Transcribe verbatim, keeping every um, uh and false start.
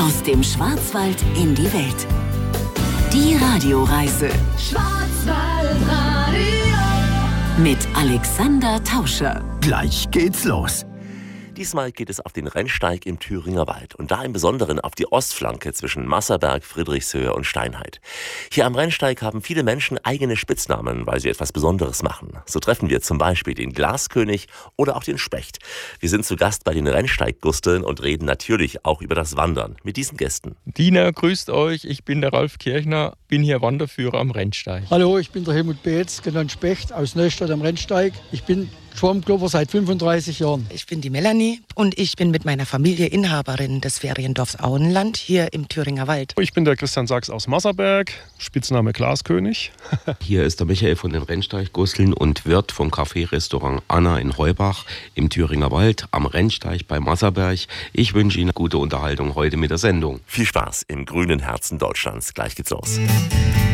Aus dem Schwarzwald in die Welt. Die Radioreise. Schwarzwaldradio. Mit Alexander Tauscher. Gleich geht's los. Diesmal geht es auf den Rennsteig im Thüringer Wald und da im Besonderen auf die Ostflanke zwischen Masserberg, Friedrichshöhe und Steinheid. Hier am Rennsteig haben viele Menschen eigene Spitznamen, weil sie etwas Besonderes machen. So treffen wir zum Beispiel den Glaskönig oder auch den Specht. Wir sind zu Gast bei den Rennsteiggusteln und reden natürlich auch über das Wandern mit diesen Gästen. Dina, grüßt euch, ich bin der Ralf Kirchner, bin hier Wanderführer am Rennsteig. Hallo, ich bin der Helmut Beetz, genannt Specht, aus Neustadt am Rennsteig. Ich bin Schwammklopper seit fünfunddreißig Jahren. Ich bin die Melanie und ich bin mit meiner Familie Inhaberin des Feriendorfs Auenland hier im Thüringer Wald. Ich bin der Christian Sachs aus Masserberg, Spitzname Glaskönig. Hier ist der Michael von den Rennsteiggusteln und Wirt vom Café-Restaurant Anna in Heubach im Thüringer Wald am Rennsteig bei Masserberg. Ich wünsche Ihnen gute Unterhaltung heute mit der Sendung. Viel Spaß im grünen Herzen Deutschlands. Gleich geht's los.